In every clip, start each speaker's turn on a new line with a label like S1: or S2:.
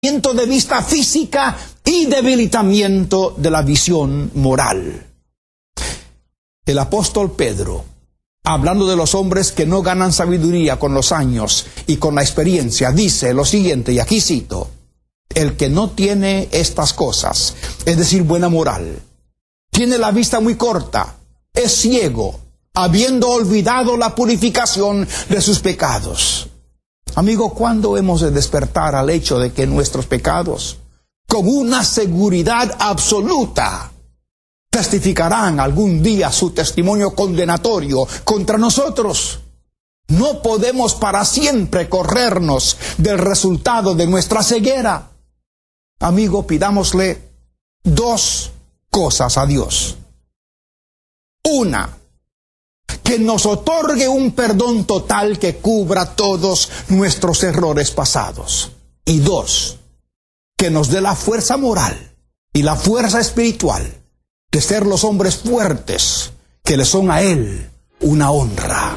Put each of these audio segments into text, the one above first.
S1: de vista física y debilitamiento de la visión moral. El apóstol Pedro, hablando de los hombres que no ganan sabiduría con los años y con la experiencia, dice lo siguiente, y aquí cito: el que no tiene estas cosas, es decir, buena moral, tiene la vista muy corta, es ciego, habiendo olvidado la purificación de sus pecados. Amigo, ¿cuándo hemos de despertar al hecho de que nuestros pecados, con una seguridad absoluta, testificarán algún día su testimonio condenatorio contra nosotros? No podemos para siempre corrernos del resultado de nuestra ceguera. Amigo, pidámosle dos cosas a Dios. Una, que nos otorgue un perdón total que cubra todos nuestros errores pasados. Y dos, que nos dé la fuerza moral y la fuerza espiritual de ser los hombres fuertes que le son a Él una honra.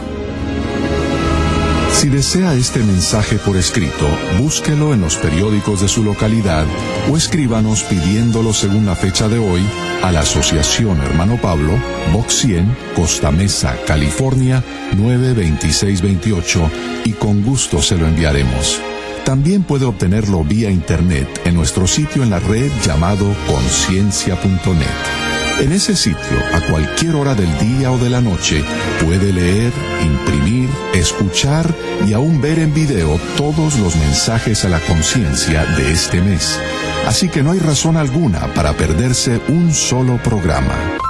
S2: Si desea este mensaje por escrito, búsquelo en los periódicos de su localidad o escríbanos pidiéndolo según la fecha de hoy a la Asociación Hermano Pablo, Box 100, Costa Mesa, California, 92628, y con gusto se lo enviaremos. También puede obtenerlo vía internet en nuestro sitio en la red llamado conciencia.net. En ese sitio, a cualquier hora del día o de la noche, puede leer, imprimir, escuchar y aún ver en video todos los mensajes a la conciencia de este mes. Así que no hay razón alguna para perderse un solo programa.